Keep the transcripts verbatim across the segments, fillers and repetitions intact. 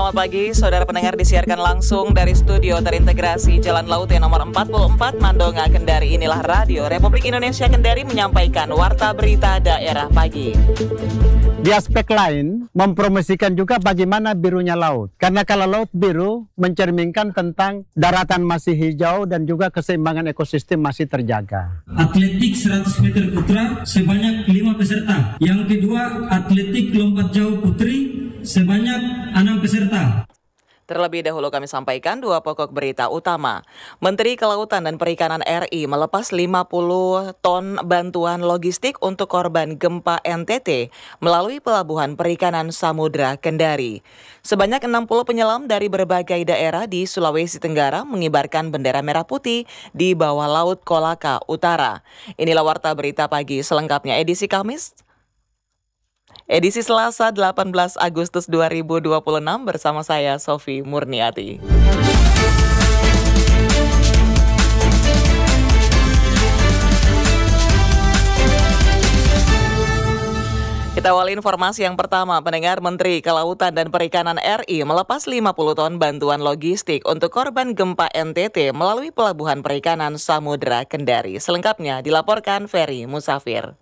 Selamat pagi, saudara pendengar, disiarkan langsung dari studio terintegrasi Jalan Laut yang nomor empat puluh empat Mandonga, Kendari. Inilah Radio Republik Indonesia Kendari menyampaikan Warta Berita Daerah Pagi. Di aspek lain, mempromosikan juga bagaimana birunya laut. Karena kalau laut biru mencerminkan tentang daratan masih hijau dan juga keseimbangan ekosistem masih terjaga. Atletik seratus meter putra sebanyak lima peserta. Yang kedua, atletik lompat jauh putri sebanyak enam peserta. Terlebih dahulu kami sampaikan dua pokok berita utama. Menteri Kelautan dan Perikanan R I melepas lima puluh ton bantuan logistik untuk korban gempa N T T melalui Pelabuhan Perikanan Samudra Kendari. Sebanyak enam puluh penyelam dari berbagai daerah di Sulawesi Tenggara mengibarkan bendera merah putih di bawah Laut Kolaka Utara. Inilah Warta Berita Pagi selengkapnya edisi Kamis, edisi Selasa delapan belas Agustus dua ribu dua puluh enam bersama saya Sofi Murniati. Kita awali informasi yang pertama, pendengar. Menteri Kelautan dan Perikanan R I melepas lima puluh ton bantuan logistik untuk korban gempa N T T melalui Pelabuhan Perikanan Samudra Kendari. Selengkapnya dilaporkan Ferry Musafir.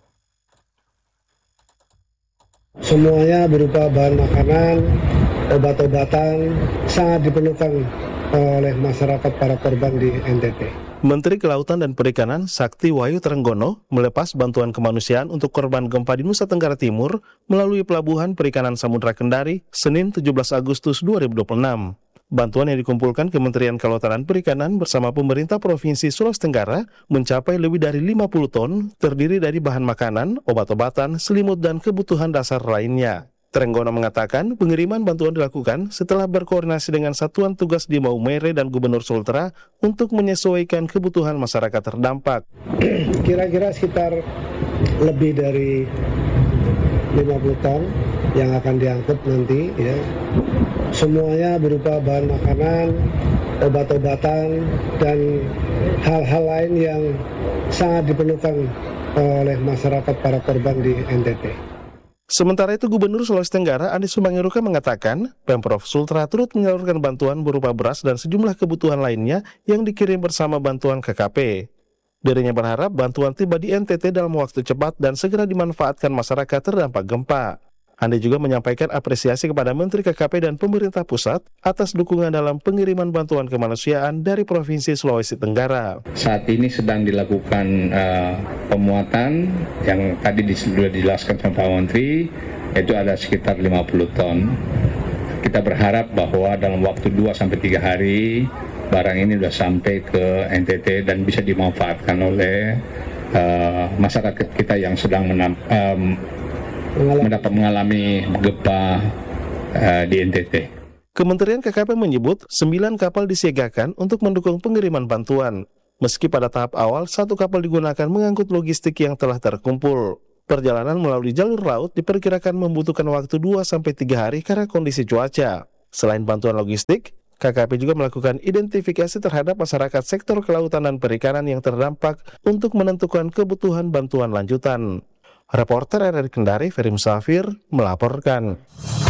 Semuanya berupa bahan makanan, obat-obatan, sangat diperlukan oleh masyarakat para korban di N T T. Menteri Kelautan dan Perikanan Sakti Wahyu Trenggono melepas bantuan kemanusiaan untuk korban gempa di Nusa Tenggara Timur melalui Pelabuhan Perikanan Samudra Kendari, Senin tujuh belas Agustus dua ribu dua puluh enam. Bantuan yang dikumpulkan Kementerian Kelautan dan Perikanan bersama pemerintah Provinsi Sulawesi Tenggara mencapai lebih dari lima puluh ton, terdiri dari bahan makanan, obat-obatan, selimut, dan kebutuhan dasar lainnya. Trenggono mengatakan pengiriman bantuan dilakukan setelah berkoordinasi dengan Satuan Tugas di Maumere dan Gubernur Sultra untuk menyesuaikan kebutuhan masyarakat terdampak. Kira-kira sekitar lebih dari lima puluh ton yang akan diangkut nanti, ya. Semuanya berupa bahan makanan, obat-obatan, dan hal-hal lain yang sangat diperlukan oleh masyarakat para korban di N T T. Sementara itu, Gubernur Sulawesi Tenggara Andi Sumbangiruka mengatakan Pemprov Sultra turut menyalurkan bantuan berupa beras dan sejumlah kebutuhan lainnya yang dikirim bersama bantuan K K P. Dirinya berharap bantuan tiba di N T T dalam waktu cepat dan segera dimanfaatkan masyarakat terdampak gempa. Andi juga menyampaikan apresiasi kepada Menteri K K P dan pemerintah pusat atas dukungan dalam pengiriman bantuan kemanusiaan dari Provinsi Sulawesi Tenggara. Saat ini sedang dilakukan uh, pemuatan yang tadi sudah dijelaskan sama Pak Menteri, yaitu ada sekitar lima puluh ton. Kita berharap bahwa dalam waktu dua sampai tiga hari barang ini sudah sampai ke N T T dan bisa dimanfaatkan oleh uh, masyarakat kita yang sedang menam, um, mendapat mengalami gempa uh, di N T T. Kementerian K K P menyebut sembilan kapal disiagakan untuk mendukung pengiriman bantuan. Meski pada tahap awal satu kapal digunakan mengangkut logistik yang telah terkumpul. Perjalanan melalui jalur laut diperkirakan membutuhkan waktu dua sampai tiga hari karena kondisi cuaca. Selain bantuan logistik, K K P juga melakukan identifikasi terhadap masyarakat sektor kelautan dan perikanan yang terdampak untuk menentukan kebutuhan bantuan lanjutan. Reporter R R I Kendari, Ferry Musafir, melaporkan.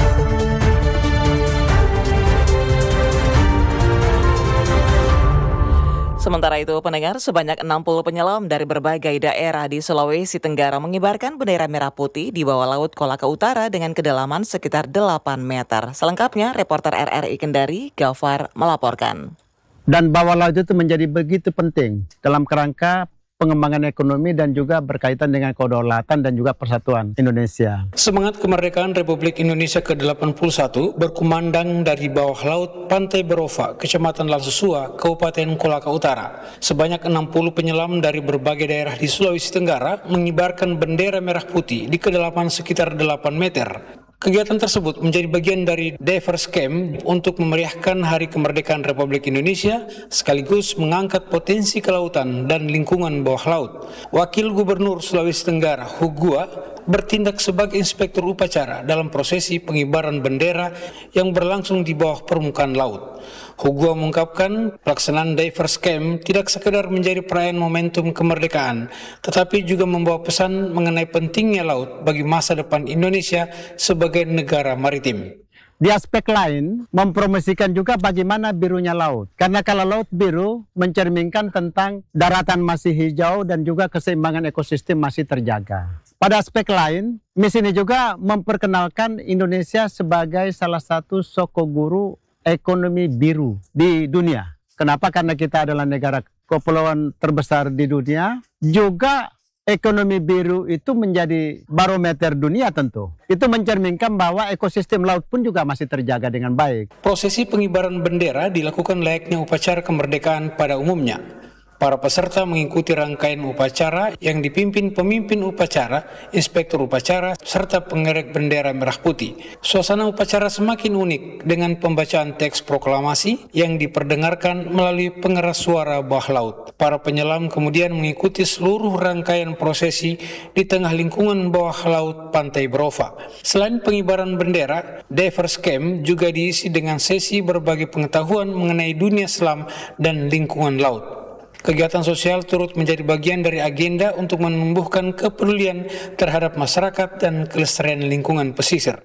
Sementara itu, pendengar, sebanyak enam puluh penyelam dari berbagai daerah di Sulawesi Tenggara mengibarkan bendera merah putih di bawah Laut Kolaka Utara dengan kedalaman sekitar delapan meter. Selengkapnya, reporter R R I Kendari, Gafar, melaporkan. Dan bawah laut itu menjadi begitu penting dalam kerangka pengembangan ekonomi dan juga berkaitan dengan kedaulatan dan juga persatuan Indonesia. Semangat kemerdekaan Republik Indonesia ke delapan puluh satu berkumandang dari bawah laut Pantai Berova, Kecamatan Lansusua, Kabupaten Kolaka Utara. Sebanyak enam puluh penyelam dari berbagai daerah di Sulawesi Tenggara mengibarkan bendera merah putih di kedalaman sekitar delapan meter. Kegiatan tersebut menjadi bagian dari Divers Camp untuk memeriahkan Hari Kemerdekaan Republik Indonesia sekaligus mengangkat potensi kelautan dan lingkungan bawah laut. Wakil Gubernur Sulawesi Tenggara, Hugua, bertindak sebagai inspektur upacara dalam prosesi pengibaran bendera yang berlangsung di bawah permukaan laut. Hugua mengungkapkan pelaksanaan Divers Camp tidak sekedar menjadi perayaan momentum kemerdekaan, tetapi juga membawa pesan mengenai pentingnya laut bagi masa depan Indonesia sebagai negara maritim. Di aspek lain, mempromosikan juga bagaimana birunya laut. Karena kalau laut biru mencerminkan tentang daratan masih hijau dan juga keseimbangan ekosistem masih terjaga. Pada aspek lain, misi ini juga memperkenalkan Indonesia sebagai salah satu sokoguru ekonomi biru di dunia. Kenapa? Karena kita adalah negara kepulauan terbesar di dunia. Juga ekonomi biru itu menjadi barometer dunia tentu. Itu mencerminkan bahwa ekosistem laut pun juga masih terjaga dengan baik. Prosesi pengibaran bendera dilakukan layaknya upacara kemerdekaan pada umumnya. Para peserta mengikuti rangkaian upacara yang dipimpin pemimpin upacara, inspektur upacara, serta pengerek bendera merah putih. Suasana upacara semakin unik dengan pembacaan teks proklamasi yang diperdengarkan melalui pengeras suara bawah laut. Para penyelam kemudian mengikuti seluruh rangkaian prosesi di tengah lingkungan bawah laut Pantai Berova. Selain pengibaran bendera, Divers Camp juga diisi dengan sesi berbagi pengetahuan mengenai dunia selam dan lingkungan laut. Kegiatan sosial turut menjadi bagian dari agenda untuk menumbuhkan kepedulian terhadap masyarakat dan kelestarian lingkungan pesisir.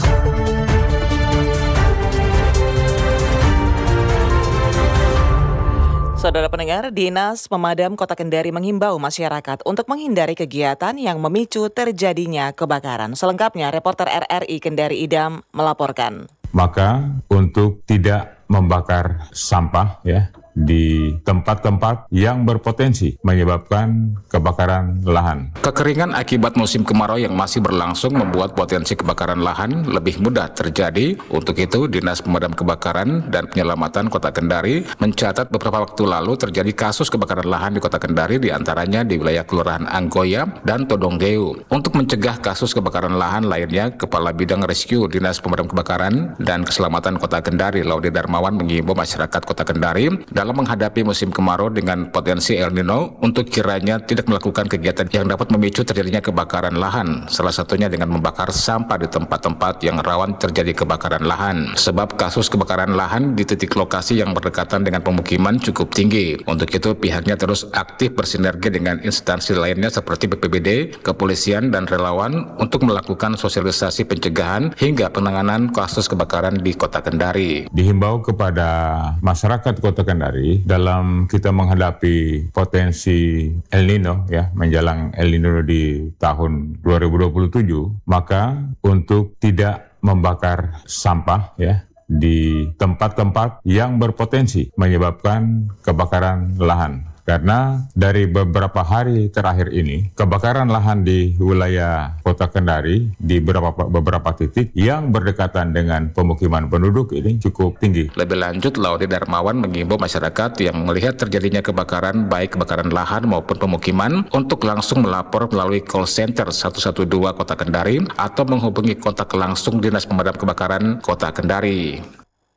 Saudara pendengar, Dinas Pemadam Kota Kendari menghimbau masyarakat untuk menghindari kegiatan yang memicu terjadinya kebakaran. Selengkapnya, reporter R R I Kendari Idam melaporkan. Maka untuk tidak membakar sampah ya di tempat-tempat yang berpotensi menyebabkan kebakaran lahan. Kekeringan akibat musim kemarau yang masih berlangsung membuat potensi kebakaran lahan lebih mudah terjadi. Untuk itu, Dinas Pemadam Kebakaran dan Penyelamatan Kota Kendari mencatat beberapa waktu lalu terjadi kasus kebakaran lahan di Kota Kendari, diantaranya di wilayah Kelurahan Anggoya dan Todonggeu. Untuk mencegah kasus kebakaran lahan lainnya, Kepala Bidang Rescue Dinas Pemadam Kebakaran dan Keselamatan Kota Kendari, Laude Darmawan, mengimbau masyarakat Kota Kendari dalam menghadapi musim kemarau dengan potensi El Nino untuk kiranya tidak melakukan kegiatan yang dapat memicu terjadinya kebakaran lahan, salah satunya dengan membakar sampah di tempat-tempat yang rawan terjadi kebakaran lahan. Sebab kasus kebakaran lahan di titik lokasi yang berdekatan dengan pemukiman cukup tinggi. Untuk itu pihaknya terus aktif bersinergi dengan instansi lainnya seperti B P B D, kepolisian, dan relawan untuk melakukan sosialisasi pencegahan hingga penanganan kasus kebakaran di Kota Kendari. Dihimbau kepada masyarakat Kota Kendari dalam kita menghadapi potensi El Nino ya menjelang El Nino di tahun dua ribu dua puluh tujuh, maka untuk tidak membakar sampah ya di tempat-tempat yang berpotensi menyebabkan kebakaran lahan. Karena dari beberapa hari terakhir ini, kebakaran lahan di wilayah Kota Kendari di beberapa, beberapa titik yang berdekatan dengan pemukiman penduduk ini cukup tinggi. Lebih lanjut, Laude Darmawan mengimbau masyarakat yang melihat terjadinya kebakaran, baik kebakaran lahan maupun pemukiman, untuk langsung melapor melalui call center satu satu dua Kota Kendari atau menghubungi kontak langsung Dinas Pemadam Kebakaran Kota Kendari.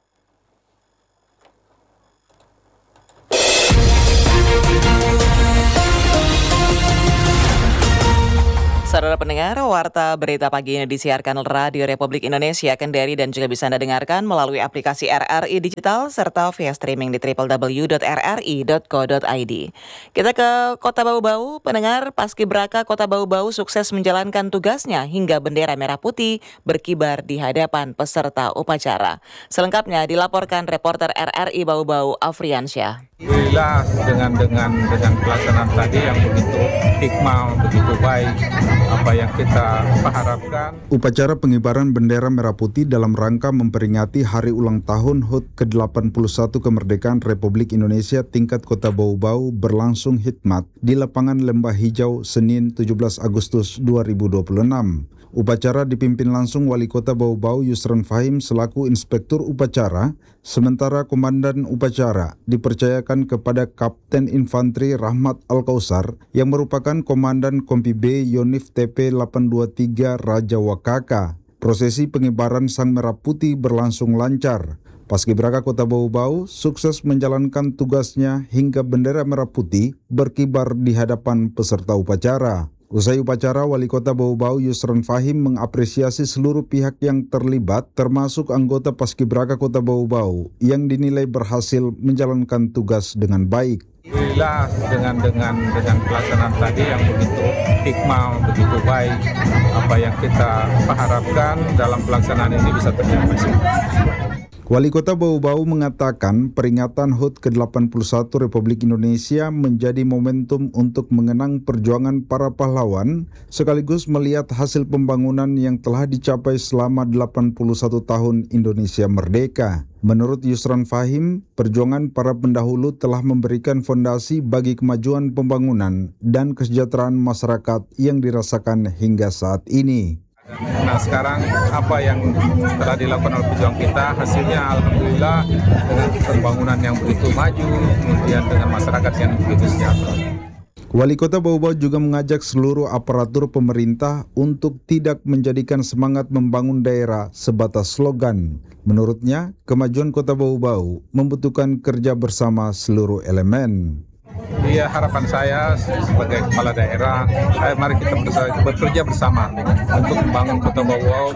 Saudara pendengar, Warta Berita Pagi ini disiarkan Radio Republik Indonesia Kendari dan juga bisa Anda dengarkan melalui aplikasi R R I Digital serta via streaming di w w w dot r r i dot co dot i d. Kita ke Kota Bau-Bau. Pendengar, Paskibraka Kota Bau-Bau sukses menjalankan tugasnya hingga bendera merah putih berkibar di hadapan peserta upacara. Selengkapnya dilaporkan reporter R R I Bau-Bau Afriansyah. Alhamdulillah dengan dengan dengan pelaksanaan tadi yang begitu hikmah, begitu baik, apa yang kita harapkan. Upacara pengibaran bendera merah putih dalam rangka memperingati hari ulang tahun H U T ke delapan puluh satu kemerdekaan Republik Indonesia tingkat Kota Bau-Bau berlangsung hikmat di lapangan Lembah Hijau Senin tujuh belas Agustus dua ribu dua puluh enam. Upacara dipimpin langsung Wali Kota Bau-Bau Yusran Fahim selaku Inspektur Upacara, sementara Komandan Upacara dipercayakan kepada Kapten Infanteri Rahmat Al-Kausar yang merupakan Komandan Kompi B Yonif T P delapan dua tiga Raja Wakaka. Prosesi pengibaran Sang Merah Putih berlangsung lancar. Paskibraka Kota Bau-Bau sukses menjalankan tugasnya hingga bendera merah putih berkibar di hadapan peserta upacara. Usai upacara, Wali Kota Bau-Bau Yusran Fahim mengapresiasi seluruh pihak yang terlibat, termasuk anggota Paskibraka Kota Bau-Bau yang dinilai berhasil menjalankan tugas dengan baik. Alhamdulillah dengan dengan dengan pelaksanaan tadi yang begitu hikmah, begitu baik, apa yang kita harapkan dalam pelaksanaan ini bisa tercapai. Wali Kota Bau-Bau mengatakan peringatan H U T ke delapan puluh satu Republik Indonesia menjadi momentum untuk mengenang perjuangan para pahlawan sekaligus melihat hasil pembangunan yang telah dicapai selama delapan puluh satu tahun Indonesia merdeka. Menurut Yusran Fahim, perjuangan para pendahulu telah memberikan fondasi bagi kemajuan pembangunan dan kesejahteraan masyarakat yang dirasakan hingga saat ini. Nah sekarang apa yang telah dilakukan oleh pejuang kita, hasilnya alhamdulillah dengan pembangunan yang begitu maju, kemudian dengan masyarakat yang begitu sejahtera. Wali Kota Bau-Bau juga mengajak seluruh aparatur pemerintah untuk tidak menjadikan semangat membangun daerah sebatas slogan. Menurutnya, kemajuan Kota Bau-Bau membutuhkan kerja bersama seluruh elemen. Iya, harapan saya sebagai kepala daerah, ayo mari kita bekerja bersama untuk membangun Kota Bau-Bau.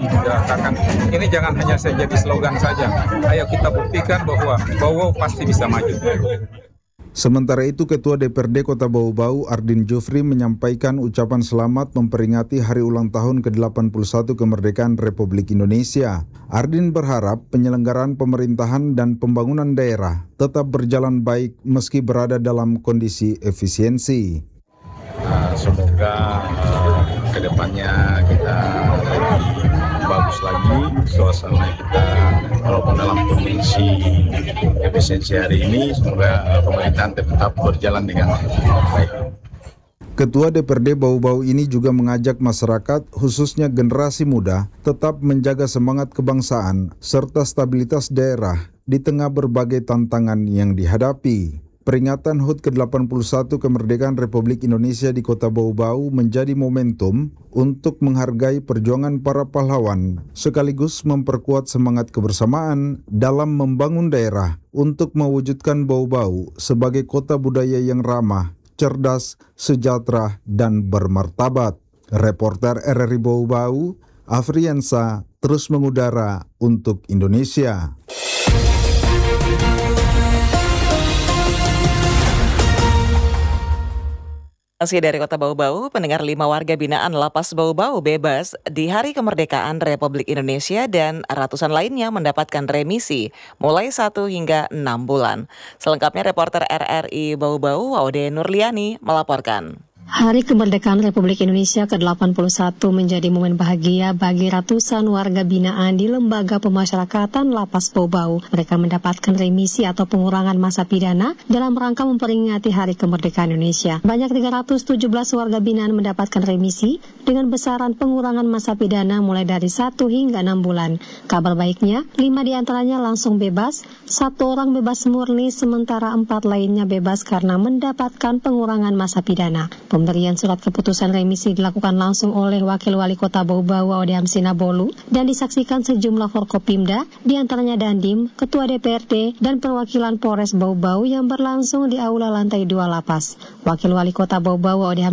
Ini jangan hanya saya jadi slogan saja. Ayo kita buktikan bahwa Bau-Bau pasti bisa maju. Sementara itu, Ketua D P R D Kota Bau-Bau, Ardin Jufri, menyampaikan ucapan selamat memperingati hari ulang tahun ke delapan puluh satu kemerdekaan Republik Indonesia. Ardin berharap penyelenggaraan pemerintahan dan pembangunan daerah tetap berjalan baik meski berada dalam kondisi efisiensi. Uh, semoga uh, kedepannya kita lebih bagus lagi, suasana kita walaupun dalam kondisi efisiensi hari ini, semoga uh, pemerintahan tetap berjalan dengan baik. Ketua D P R D Bau-Bau ini juga mengajak masyarakat, khususnya generasi muda, tetap menjaga semangat kebangsaan serta stabilitas daerah di tengah berbagai tantangan yang dihadapi. Peringatan H U T ke delapan puluh satu kemerdekaan Republik Indonesia di Kota Bau-Bau menjadi momentum untuk menghargai perjuangan para pahlawan, sekaligus memperkuat semangat kebersamaan dalam membangun daerah untuk mewujudkan Bau-Bau sebagai kota budaya yang ramah, cerdas, sejahtera, dan bermartabat. Reporter R R I Bau-Bau, Afriansa, terus mengudara untuk Indonesia. Masih dari Kota Bau-Bau, pendengar lima warga binaan Lapas Bau-Bau bebas di Hari Kemerdekaan Republik Indonesia dan ratusan lainnya mendapatkan remisi mulai satu hingga enam bulan. Selengkapnya reporter R R I Bau-Bau, Waude Nurliani melaporkan. Hari Kemerdekaan Republik Indonesia ke delapan puluh satu menjadi momen bahagia bagi ratusan warga binaan di Lembaga Pemasyarakatan Lapas Bau-Bau. Mereka mendapatkan remisi atau pengurangan masa pidana dalam rangka memperingati Hari Kemerdekaan Indonesia. Banyak tiga ratus tujuh belas warga binaan mendapatkan remisi dengan besaran pengurangan masa pidana mulai dari satu hingga enam bulan. Kabar baiknya, lima diantaranya langsung bebas, satu orang bebas murni, sementara empat lainnya bebas karena mendapatkan pengurangan masa pidana. Pemberian surat keputusan remisi dilakukan langsung oleh Wakil Wali Kota Bau-Bau Audy Hamsina Bolu dan disaksikan sejumlah Forkopimda, diantaranya Dandim, Ketua D P R D, dan perwakilan Polres Bau-Bau yang berlangsung di aula lantai dua lapas. Wakil Wali Kota Bau-Bau Audy